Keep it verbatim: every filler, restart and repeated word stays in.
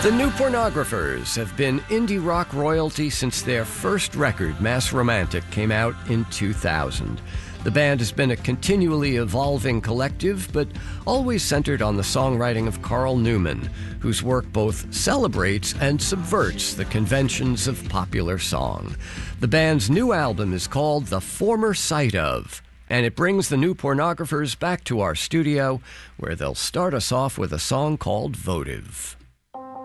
The New Pornographers have been indie rock royalty since their first record, Mass Romantic, came out in two thousand. The band has been a continually evolving collective, but always centered on the songwriting of Carl Newman, whose work both celebrates and subverts the conventions of popular song. The band's new album is called The Former Sight Of, and it brings the New Pornographers back to our studio, where they'll start us off with a song called Votive.